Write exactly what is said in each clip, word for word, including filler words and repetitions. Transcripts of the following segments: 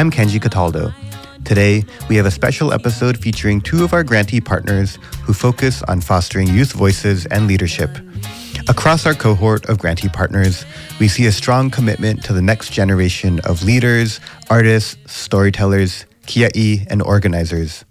I'm Kenji Cataldo. Today, we have a special episode featuring two of our grantee partners who focus on fostering youth voices and leadership. Across our cohort of grantee partners, we see a strong commitment to the next generation of leaders, artists, storytellers, kia'i, and organizers.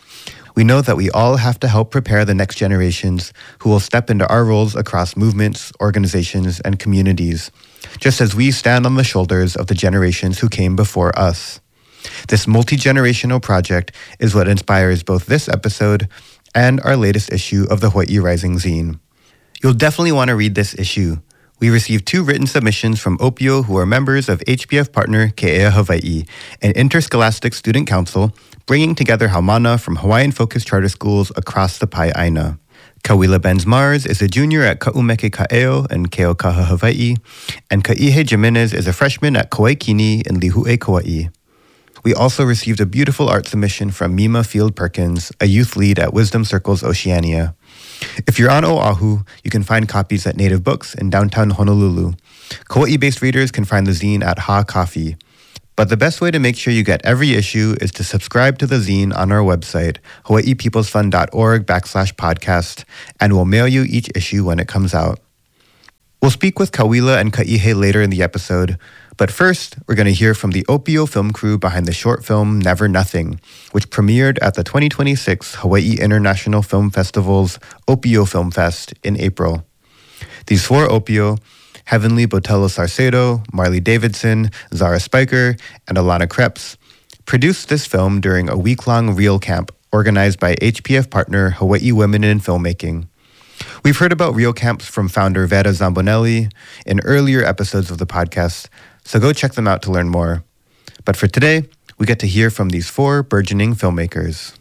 We know that we all have to help prepare the next generations who will step into our roles across movements, organizations, and communities, just as we stand on the shoulders of the generations who came before us. This multi-generational project is what inspires both this episode and our latest issue of the Hawaii Rising zine. You'll definitely want to read this issue. We received two written submissions from Opio, who are members of H B F partner Ke'ea Hawaii, an interscholastic student council bringing together haumana from Hawaiian-focused charter schools across the Pai'aina. Kawila Benz-Mars is a junior at Ka'umeke Ka'eo in Keaukaha, Hawaii, and Ka'ihe Jimenez is a freshman at Kauaikini in Lihue, Kauai. We also received a beautiful art submission from Mima Field Perkins, a youth lead at Wisdom Circles Oceania. If you're on Oahu, you can find copies at Native Books in downtown Honolulu. Kauai-based readers can find the zine at Ha Coffee. But the best way to make sure you get every issue is to subscribe to the zine on our website, hawaiipeoplesfund.org backslash podcast, and we'll mail you each issue when it comes out. We'll speak with Kawila and Ka'ihe later in the episode, but first, we're going to hear from the Opio film crew behind the short film Never Nothing, which premiered at the twenty twenty-six Hawaii International Film Festival's Opio Film Fest in April. These four Opio, Heavenly Botello Sarcedo, Marley Davidson, Zara Spiker, and Alana Krebs, produced this film during a week-long Reel Camp organized by H P F partner Hawaii Women in Filmmaking. We've heard about Reel Camps from founder Vera Zambonelli in earlier episodes of the podcast, so go check them out to learn more. But for today, we get to hear from these four burgeoning filmmakers.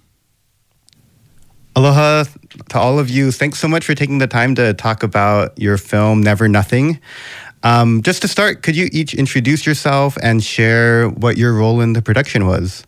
Aloha to all of you. Thanks so much for taking the time to talk about your film, Never Nothing. Um, just to start, could you each introduce yourself and share what your role in the production was?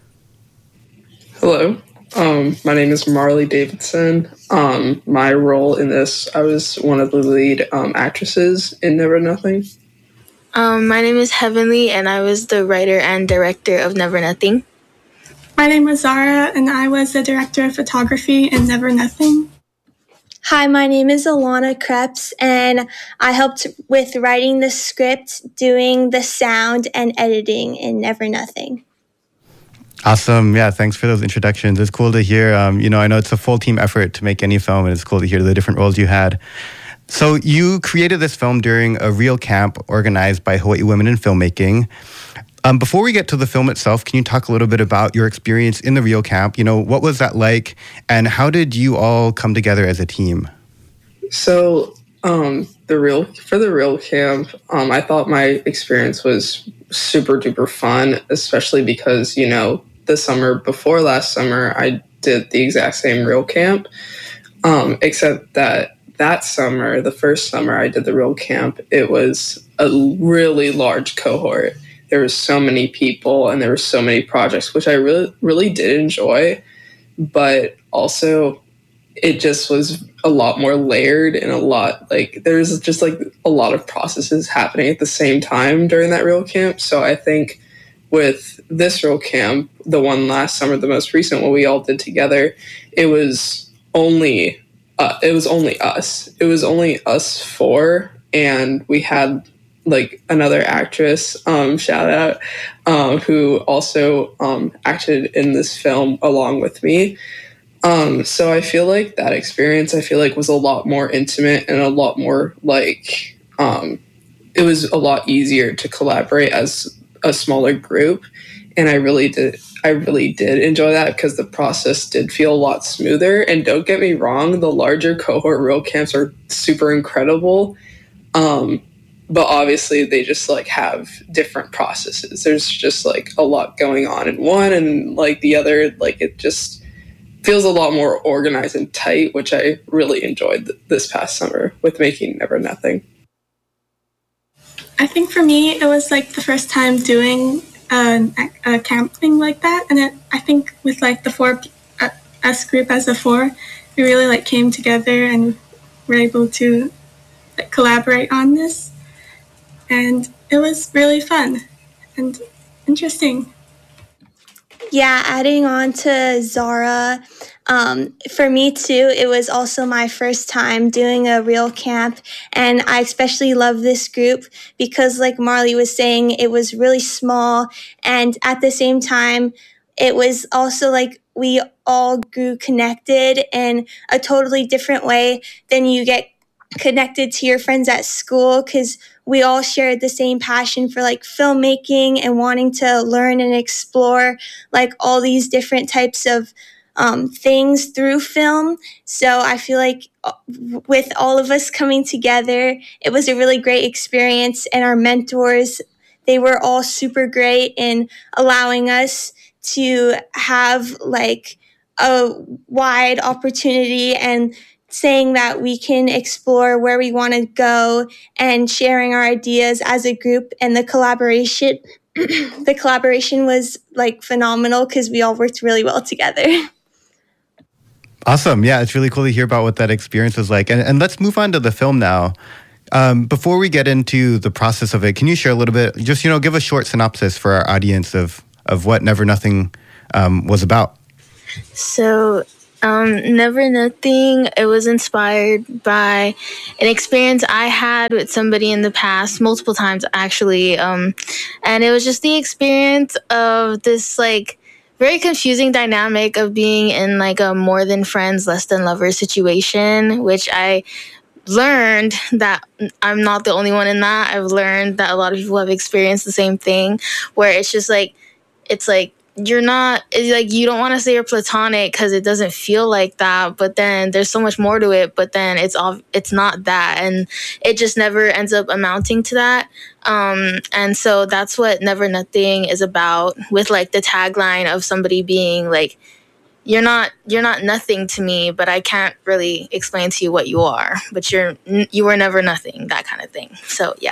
Hello. Um, my name is Marley Davidson. Um, my role in this, I was one of the lead um, actresses in Never Nothing. Um, my name is Heavenly, and I was the writer and director of Never Nothing. My name was Zara, and I was the director of photography in Never Nothing. Hi, my name is Alana Krebs, and I helped with writing the script, doing the sound, and editing in Never Nothing. Awesome. Yeah, thanks for those introductions. It's cool to hear. Um, you know, I know it's a full team effort to make any film, and it's cool to hear the different roles you had. So you created this film during a Reel Camp organized by Hawaii Women in Filmmaking. Um, before we get to the film itself, can you talk a little bit about your experience in the Reel Camp? You know, what was that like, and how did you all come together as a team? So um, the Reel for the Reel Camp, um, I thought my experience was super duper fun, especially because, you know, the summer before last summer, I did the exact same Reel Camp, um, except that that summer, the first summer I did the Reel Camp, it was a really large cohort. There were so many people and there were so many projects, which I really, really did enjoy. But also, it just was a lot more layered and a lot, like, there's just, like, a lot of processes happening at the same time during that Reel Camp. So I think with this Reel Camp, the one last summer, the most recent one we all did together, it was only... Uh, it was only us. It was only us four, and we had like another actress, um, shout out, um, who also um, acted in this film along with me. Um, so I feel like that experience, I feel like was a lot more intimate and a lot more like, um, it was a lot easier to collaborate as a smaller group. And I really did, I really did enjoy that because the process did feel a lot smoother. And don't get me wrong, the larger cohort Reel Camps are super incredible. Um, but obviously they just like have different processes. There's just like a lot going on in one, and like the other, like it just feels a lot more organized and tight, which I really enjoyed th- this past summer with making Never Nothing. I think for me, it was like the first time doing a, a camp thing like that, and it, I think with like the four uh, us group as a four, we really like came together and were able to like, collaborate on this, and it was really fun and interesting. Yeah, adding on to Zara, um, for me too, it was also my first time doing a real camp. And I especially love this group because, like Marley was saying, it was really small. And at the same time, it was also like we all grew connected in a totally different way than you get connected to your friends at school, because we all shared the same passion for like filmmaking and wanting to learn and explore like all these different types of um, things through film. So I feel like with all of us coming together, it was a really great experience. And our mentors, they were all super great in allowing us to have like a wide opportunity and saying that we can explore where we want to go and sharing our ideas as a group. And the collaboration the collaboration was like phenomenal because we all worked really well together. Awesome. Yeah, it's really cool to hear about what that experience was like. And, and let's move on to the film now. Um, before we get into the process of it, can you share a little bit, just, you know, give a short synopsis for our audience of, of what Never Nothing um, was about? So, Um, Never Nothing, it was inspired by an experience I had with somebody in the past, multiple times actually. Um, and it was just the experience of this like very confusing dynamic of being in like a more than friends, less than lovers situation, which I learned that I'm not the only one in that. I've learned that a lot of people have experienced the same thing, where it's just like, it's like, you're not, it's like, you don't want to say you're platonic because it doesn't feel like that, but then there's so much more to it, but then it's all, it's not that, and it just never ends up amounting to that. Um, and so that's what Never Nothing is about, with like the tagline of somebody being like, you're not, you're not nothing to me, but I can't really explain to you what you are, but you're, you were never nothing, that kind of thing. So yeah.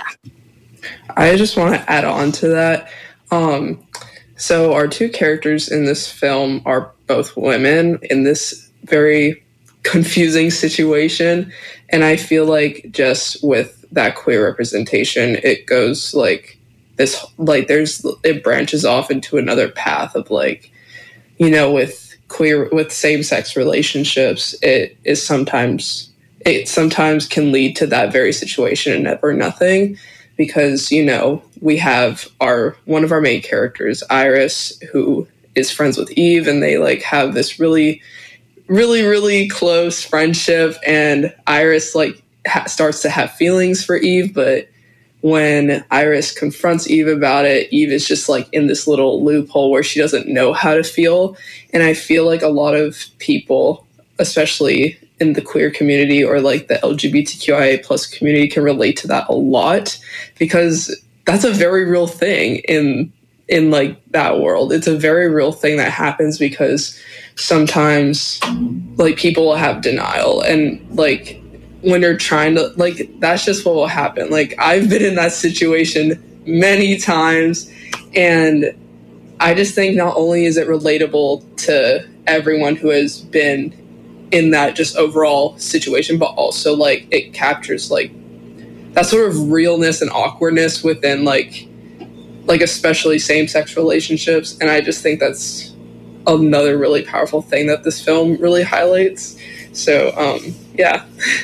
I just want to add on to that. Um, So our two characters in this film are both women in this very confusing situation. And I feel like just with that queer representation, it goes like this, like there's, it branches off into another path of like, you know, with queer, with same-sex relationships, it is sometimes, it sometimes can lead to that very situation in Never Nothing. Because, you know, we have our one of our main characters, Iris, who is friends with Eve, and they like have this really, really, really close friendship. And Iris like ha- starts to have feelings for Eve, but when Iris confronts Eve about it, Eve is just like in this little loophole where she doesn't know how to feel. And I feel like a lot of people, especially in the queer community or like the L G B T Q I A plus community, can relate to that a lot, because that's a very real thing in in like that world. It's a very real thing that happens, because sometimes like people will have denial, and like when you're trying to, like, that's just what will happen. Like, I've been in that situation many times, and I just think not only is it relatable to everyone who has been in that just overall situation, but also like it captures like that sort of realness and awkwardness within like like especially same-sex relationships. And I just think that's another really powerful thing that this film really highlights. So um yeah.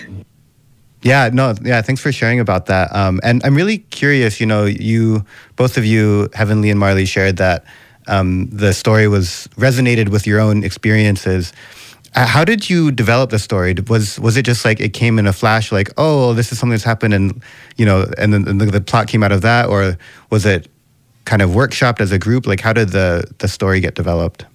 Yeah, no, yeah, thanks for sharing about that. Um, and I'm really curious, you know, you, both of you, Heavenly and Marley, shared that um, the story was resonated with your own experiences. Uh, how did you develop the story? Was was it just like it came in a flash, like, oh, this is something that's happened, and you know, and then and the, the plot came out of that, or was it kind of workshopped as a group? Like, how did the the story get developed?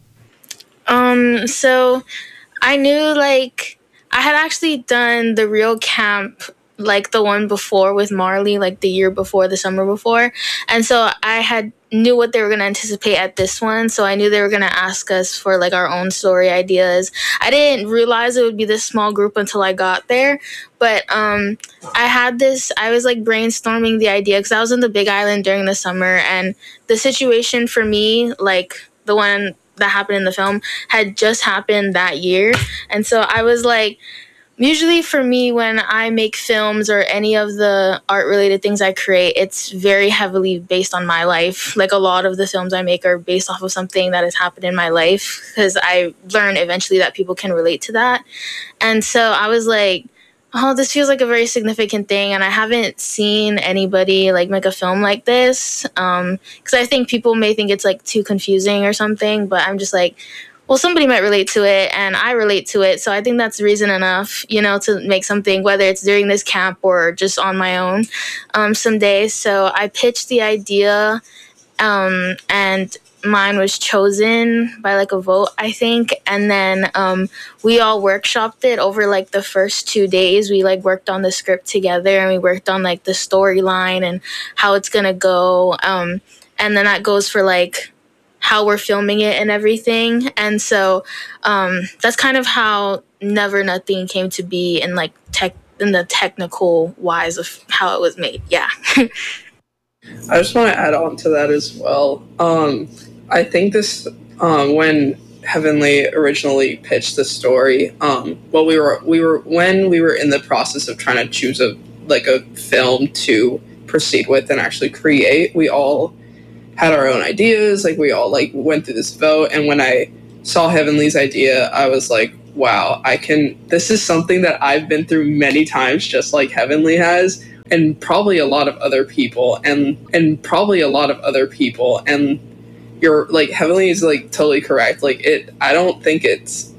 Um, so I knew like I had actually done the real camp, like the one before with Marley, like the year before, the summer before, and so I had knew what they were going to anticipate at this one. So I knew they were going to ask us for like our own story ideas. I didn't realize it would be this small group until I got there. But um, I had this, I was like brainstorming the idea because I was in the Big Island during the summer, and the situation for me, like the one that happened in the film, had just happened that year. And so I was like, usually for me, when I make films or any of the art related things I create, it's very heavily based on my life. Like a lot of the films I make are based off of something that has happened in my life, because I learn eventually that people can relate to that. And so I was like, oh, this feels like a very significant thing, and I haven't seen anybody like make a film like this. Um, because I think people may think it's like too confusing or something, but I'm just like, well, somebody might relate to it, and I relate to it, so I think that's reason enough, you know, to make something, whether it's during this camp or just on my own um, someday. So I pitched the idea, um, and mine was chosen by like a vote, I think, and then um, we all workshopped it over like the first two days. We like worked on the script together, and we worked on like the storyline and how it's gonna go, um, and then that goes for like how we're filming it and everything. And so um, that's kind of how Never Nothing came to be in like tech in the technical wise of how it was made. Yeah. I just want to add on to that as well. Um, I think this um, when Heavenly originally pitched the story, um, well, we were we were when we were in the process of trying to choose a like a film to proceed with and actually create, we all had our own ideas. Like we all like went through this vote, and when I saw Heavenly's idea, I was like, wow, I can this is something that I've been through many times, just like Heavenly has, and probably a lot of other people and and probably a lot of other people and you're like, Heavenly is like totally correct. Like it I don't think it's